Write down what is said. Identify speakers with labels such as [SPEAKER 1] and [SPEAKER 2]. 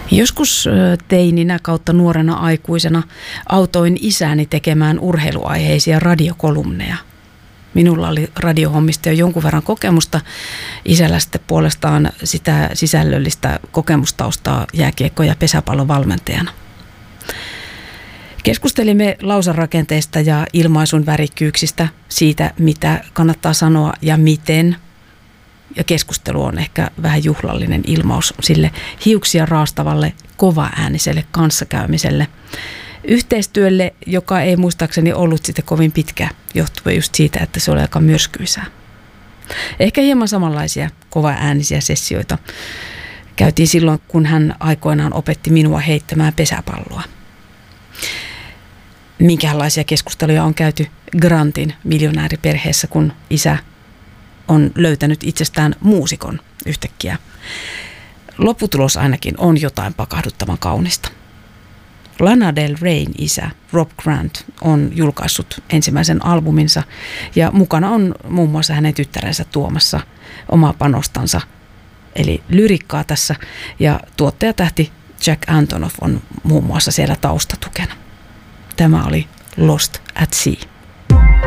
[SPEAKER 1] Joskus teininä kautta nuorena aikuisena autoin isäni tekemään urheiluaiheisia radiokolumneja. Minulla oli radiohommista jo jonkun verran kokemusta. Isällä sitten puolestaan sitä sisällöllistä kokemustaustaa jääkiekko- ja pesäpallovalmentajana. Keskustelimme lausarakenteista ja ilmaisun värikkyyksistä, siitä mitä kannattaa sanoa ja miten. Ja keskustelu on ehkä vähän juhlallinen ilmaus sille hiuksia raastavalle, kovaääniselle kanssakäymiselle. Yhteistyölle, joka ei muistaakseni ollut sitten kovin pitkä, johtuen just siitä, että se oli aika myrskyisää. Ehkä hieman samanlaisia kovaäänisiä sessioita käytiin silloin, kun hän aikoinaan opetti minua heittämään pesäpalloa. Minkälaisia keskusteluja on käyty Grantin miljonääriperheessä, kun isä on löytänyt itsestään muusikon yhtäkkiä. Lopputulos ainakin on jotain pakahduttavan kaunista. Lana Del Reyn isä Rob Grant on julkaissut ensimmäisen albuminsa ja mukana on muun muassa hänen tyttärensä tuomassa omaa panostansa, eli lyrikkaa tässä, ja tuottajatähti Jack Antonoff on muun muassa siellä taustatukena. Tämä oli Lost at Sea.